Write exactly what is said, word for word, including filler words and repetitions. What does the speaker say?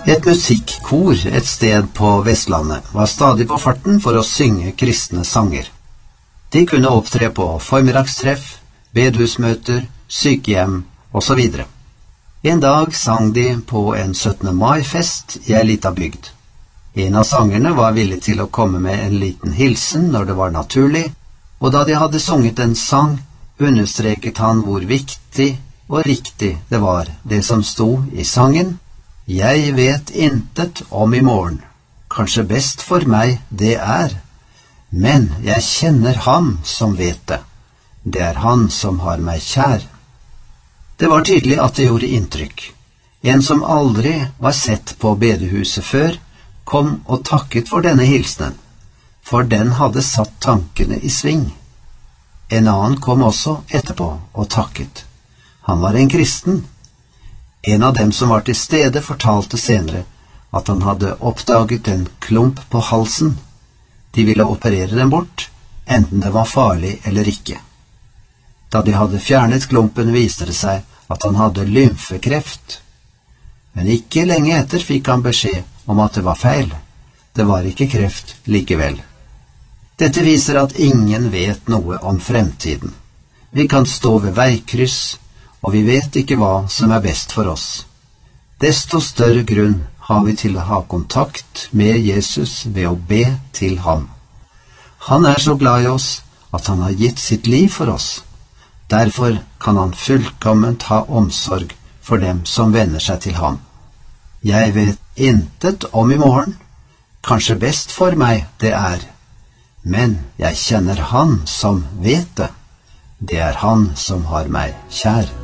Et musikkor et sted på Vestlandet var stadig på farten for å synge kristne sanger. De kunne opptre på formiddagstreff, bedehusmøter, sykehjem og så videre. En dag sang de på en syttende mai-fest i en liten bygd. En av sangerne var villig til å komme med en liten hilsen når det var naturlig, og da de hadde sunget en sang, understreket han hvor viktig og riktig det var det som sto i sangen. Jeg vet intet om i morgen, kanskje best for meg det er, men jeg kjenner han som vet det. Det er han som har meg kjær. Det var tydelig at det gjorde inntrykk. En som aldri var sett på bedehuset før, kom og takket for denne hilsenen, for den hadde satt tankene i sving. En annen kom også etterpå og takket. Han var en kristen. En av dem som var til stede fortalte senere at han hadde oppdaget en klump på halsen. De ville operere den bort, enten det var farlig eller ikke. Da de hadde fjernet klumpen viste det seg at han hadde lymfekreft. Men ikke lenge etter fikk han beskjed om at det var feil. Det var ikke kreft likevel. Dette viser at ingen vet noe om fremtiden. Vi kan stå ved veikryss, og vi vet ikke hva som er best for oss. Desto større grunn har vi til å ha kontakt med Jesus ved å be til ham. Han er så glad i oss at han har gitt sitt liv for oss. Derfor kan han fullkomment ha omsorg for dem som vender seg til ham. Jeg vet intet om i morgen, kanskje best for meg det er, men jeg kjenner han som vet det. Det er han som har meg kjær.